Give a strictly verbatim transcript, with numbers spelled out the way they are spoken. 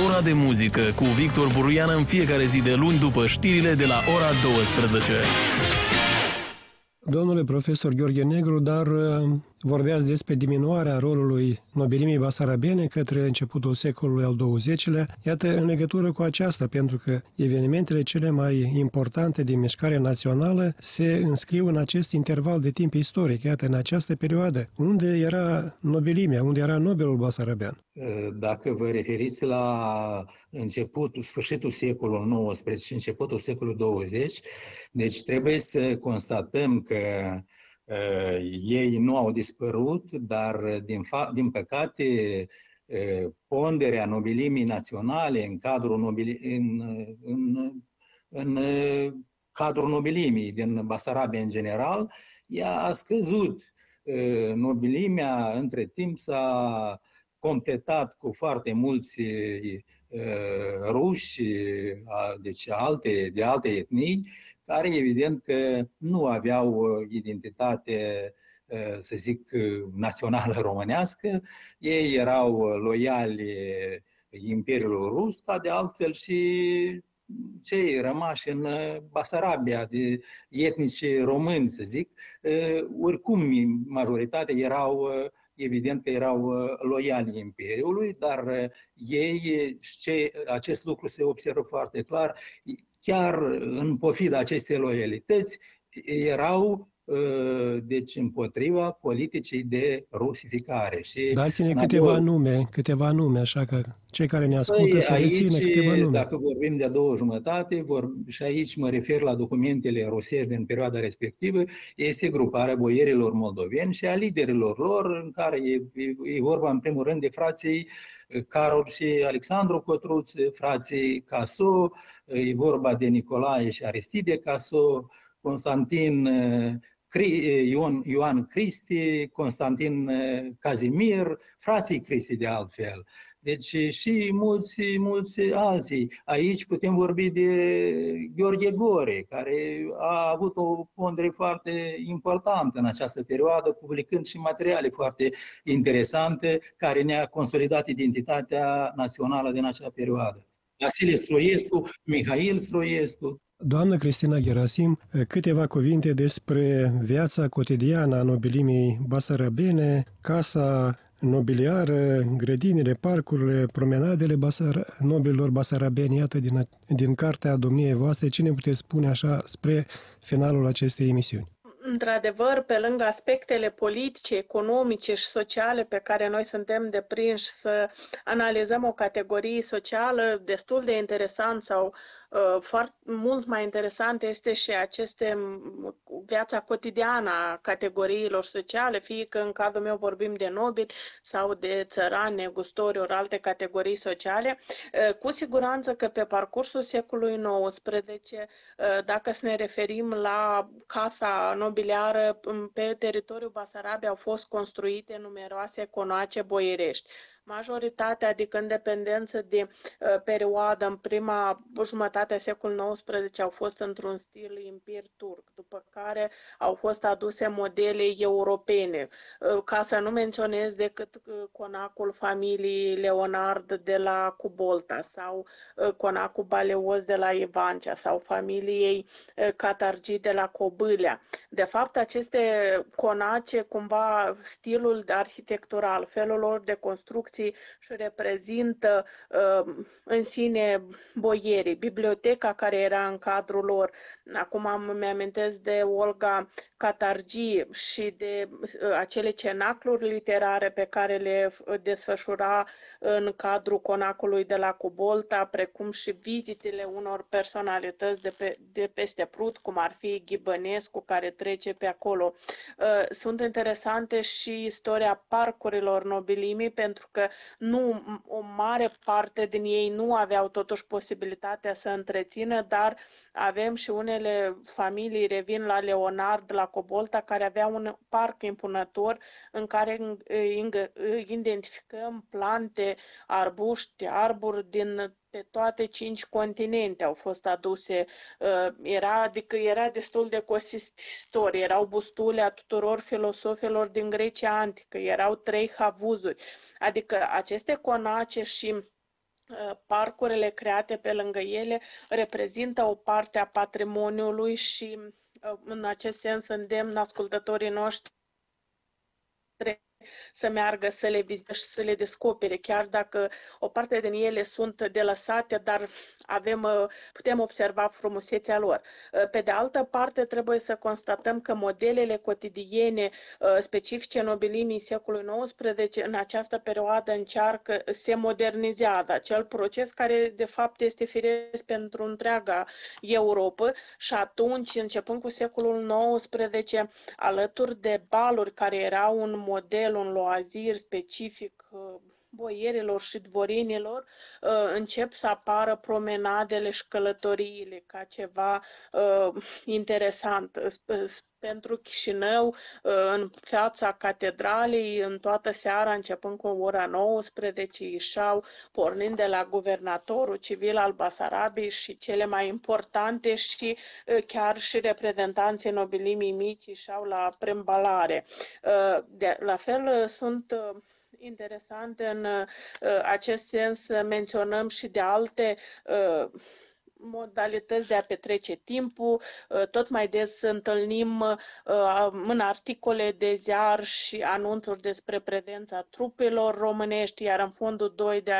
Ora de muzică cu Victor Buruian în fiecare zi de luni după știrile de la ora douăsprezece. Domnule profesor Gheorghe Negru, dar vorbeați despre diminuarea rolului nobilimii basarabene către începutul secolului al douăzecilea. Iată, în legătură cu aceasta, pentru că evenimentele cele mai importante din mișcarea națională se înscriu în acest interval de timp istoric. Iată, în această perioadă, unde era nobilimea, unde era nobelul basarabean? Dacă vă referiți la începutul, sfârșitul secolului nouăsprezece și începutul secolului douăzeci, deci trebuie să constatăm că uh, ei nu au dispărut, dar din, fa- din păcate uh, ponderea nobilimii naționale în cadrul, nobili- în, în, în, în cadrul nobilimii din Basarabia în general, ea a scăzut. Uh, nobilimea între timp s-a completat cu foarte mulți uh, ruși, uh, deci alte, de alte etnii, care evident că nu aveau identitate, uh, să zic, națională românească. Ei erau loiali Imperiului Rus, ca de altfel și cei rămași în Basarabia, de etnici români, să zic, uh, oricum majoritatea erau evident că erau loiali Imperiului, dar ei, ce, acest lucru se observă foarte clar, chiar în pofida acestei loialități, erau deci împotriva politicii de rusificare. Și dați-ne câteva nume, câteva nume, așa că cei care ne ascultă păi, să rețină câteva nume. Dacă vorbim de a doua jumătate, vor, și aici mă refer la documentele rusești din perioada respectivă, este gruparea boierilor moldoveni și a liderilor lor, în care e, e vorba în primul rând de frații Carol și Alexandru Cotruț, frații Caso, e vorba de Nicolae și Aristide Caso, Constantin Ioan, Ioan Cristi, Constantin Cazimir, frații Cristi de altfel. Deci și mulți, mulți alții. Aici putem vorbi de Gheorghe Gore, care a avut o pondere foarte importantă în această perioadă, publicând și materiale foarte interesante, care ne-a consolidat identitatea națională din acea perioadă. Vasile Stroiescu, Mihail Stroiescu. Doamnă Cristina Gerasim, câteva cuvinte despre viața cotidiană a nobilimii basarabene, casa nobiliară, grădinile, parcurile, promenadele basar- nobililor basarabeni, iată din, din cartea domniei voastre, ce ne puteți spune așa spre finalul acestei emisiuni? Într-adevăr, pe lângă aspectele politice, economice și sociale pe care noi suntem deprinși să analizăm o categorie socială destul de interesant sau uh, foarte mult mai interesant este și aceste viața cotidiană a categoriilor sociale, fie că în cazul meu vorbim de nobili sau de țărani, negustori, ori alte categorii sociale. Uh, cu siguranță că pe parcursul secolului nouăsprezece, uh, dacă să ne referim la casa nobilă pe teritoriul Basarabiei au fost construite numeroase conace boierești. Majoritatea, adică în dependență de uh, perioadă, în prima jumătate a secolului nouăsprezece au fost într-un stil impir turc, după care au fost aduse modele europene, uh, ca să nu menționez decât uh, conacul familiei Leonard de la Cubolta sau uh, conacul Baleos de la Ivancea sau familiei uh, Catargi de la Cobâlea. De fapt, aceste conace, cumva stilul arhitectural, felul lor de construcție și reprezintă uh, în sine boierii, biblioteca care era în cadrul lor. Acum îmi amintesc de Olga Catargi și de uh, acele cenacluri literare pe care le desfășura în cadrul conacului de la Cubolta, precum și vizitele unor personalități de, pe, de peste Prut, cum ar fi Ghibănescu, care trece pe acolo. Uh, sunt interesante și istoria parcurilor nobilimii, pentru că nu, o mare parte din ei nu aveau totuși posibilitatea să întrețină, dar avem și unele familii, revin la Leonard, la Cobolta, care aveau un parc impunător în care identificăm plante, arbuști, arburi din pe toate cinci continente au fost aduse, era, adică era destul de consistor, erau bustule a tuturor filosofilor din Grecia antică, erau trei havuzuri, adică aceste conace și parcurile create pe lângă ele reprezintă o parte a patrimoniului și în acest sens îndemn ascultătorii noștri să meargă, să le viziteze și să le descopere, chiar dacă o parte din ele sunt delăsate, dar avem, putem observa frumusețea lor. Pe de altă parte, trebuie să constatăm că modelele cotidiene specifice nobilimii secolului nouăsprezece în această perioadă încearcă, se modernizează, acel proces care de fapt este firesc pentru întreaga Europa și atunci, începând cu secolul nouăsprezece, alături de baluri care erau un model, un loazir specific boierilor și dvorinilor, încep să apară promenadele și călătoriile ca ceva interesant. Pentru Chișinău, în fața catedralei, în toată seara, începând cu ora nouăsprezece, ieșeau, pornind de la guvernatorul civil al Basarabiei și cele mai importante și chiar și reprezentanții nobilimii mici ieșeau la preîmbalare. De, la fel sunt interesante în acest sens, menționăm și de alte modalități de a petrece timpul. Tot mai des întâlnim în articole de ziar și anunțuri despre prezența trupelor românești, iar în fondul doi de